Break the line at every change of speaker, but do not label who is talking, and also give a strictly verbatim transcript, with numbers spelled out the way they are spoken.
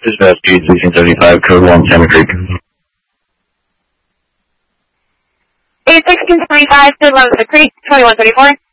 Dispatch speed sixteen seventy-five, code one, Salmon Creek.
eight sixteen seventy-five, code one, Salmon Creek, twenty-one thirty-four.